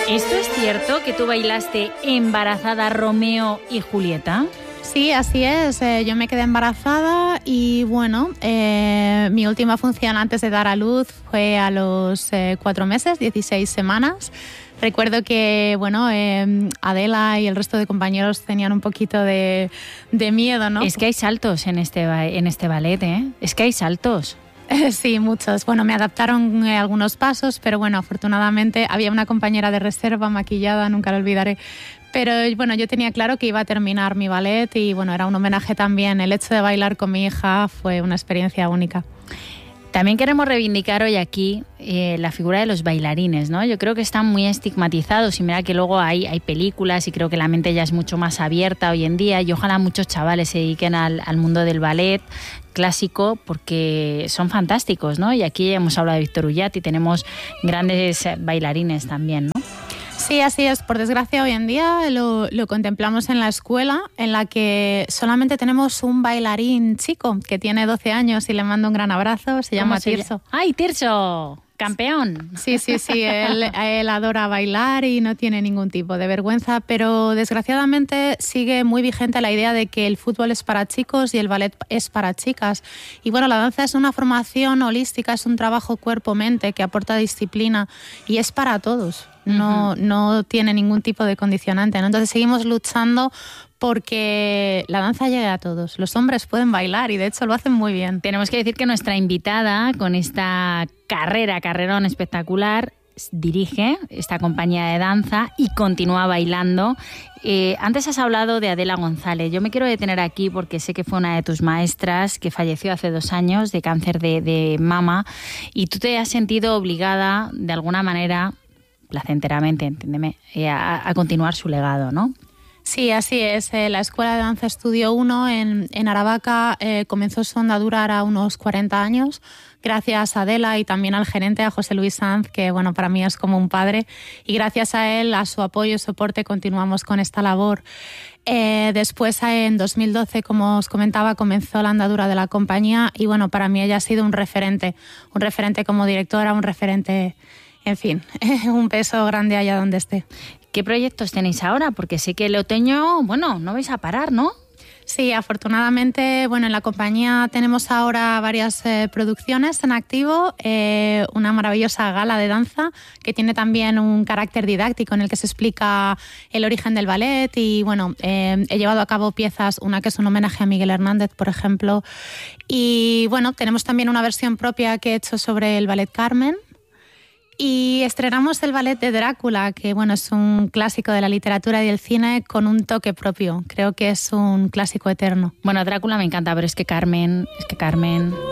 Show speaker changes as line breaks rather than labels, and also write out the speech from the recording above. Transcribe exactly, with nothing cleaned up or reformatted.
¿Esto es cierto que tú bailaste embarazada Romeo y Julieta?
Sí, así es. Eh, yo me quedé embarazada y bueno, eh, mi última función antes de dar a luz fue a los eh, cuatro meses, dieciséis semanas. Recuerdo que bueno, eh, Adela y el resto de compañeros tenían un poquito de, de miedo, ¿no?
Es que hay saltos en este, en este ballet, ¿eh? Es que hay saltos.
Sí, muchos. Bueno, me adaptaron eh, algunos pasos, pero bueno, afortunadamente había una compañera de reserva maquillada, nunca lo olvidaré. Pero bueno, yo tenía claro que iba a terminar mi ballet y bueno, era un homenaje también. El hecho de bailar con mi hija fue una experiencia única.
También queremos reivindicar hoy aquí eh, la figura de los bailarines, ¿no? Yo creo que están muy estigmatizados y mira que luego hay, hay películas y creo que la mente ya es mucho más abierta hoy en día y ojalá muchos chavales se dediquen al, al mundo del ballet clásico porque son fantásticos, ¿no? Y aquí hemos hablado de Víctor Ullate y tenemos grandes bailarines también, ¿no?
Sí, así es. Por desgracia, hoy en día lo, lo contemplamos en la escuela, en la que solamente tenemos un bailarín chico que tiene doce años y le mando un gran abrazo. Se llama
se
Tirso.
Llama? ¡Ay, Tirso! ¡Campeón!
Sí, sí, sí. Él, él adora bailar y no tiene ningún tipo de vergüenza, pero desgraciadamente sigue muy vigente la idea de que el fútbol es para chicos y el ballet es para chicas. Y bueno, la danza es una formación holística, es un trabajo cuerpo-mente que aporta disciplina y es para todos. No, no tiene ningún tipo de condicionante, ¿no? Entonces seguimos luchando porque la danza llegue a todos. Los hombres pueden bailar y de hecho lo hacen muy bien.
Tenemos que decir que nuestra invitada con esta carrera, carrerón espectacular, dirige esta compañía de danza y continúa bailando. Eh, antes has hablado de Adela González. Yo me quiero detener aquí porque sé que fue una de tus maestras que falleció hace dos años de cáncer de, de mama y tú te has sentido obligada de alguna manera, placenteramente, entiéndeme, eh, a, a continuar su legado, ¿no?
Sí, así es. Eh, la Escuela de Danza Estudio uno en, en Aravaca eh, comenzó su andadura hará unos cuarenta años, gracias a Adela y también al gerente, a José Luis Sanz, que bueno, para mí es como un padre, y gracias a él, a su apoyo y soporte, continuamos con esta labor. Eh, después, en dos mil doce, como os comentaba, comenzó la andadura de la compañía y bueno, para mí ella ha sido un referente, un referente como directora, un referente... En fin, un peso grande allá donde esté.
¿Qué proyectos tenéis ahora? Porque sé que el otoño, bueno, no vais a parar, ¿no?
Sí, afortunadamente, bueno, en la compañía tenemos ahora varias eh, producciones en activo, eh, una maravillosa gala de danza que tiene también un carácter didáctico en el que se explica el origen del ballet y bueno, eh, he llevado a cabo piezas, una que es un homenaje a Miguel Hernández, por ejemplo, y bueno, tenemos también una versión propia que he hecho sobre el ballet Carmen. Y estrenamos el ballet de Drácula, que bueno, es un clásico de la literatura y del cine con un toque propio. Creo que es un clásico eterno.
Bueno, Drácula me encanta, pero es que Carmen, es que Carmen...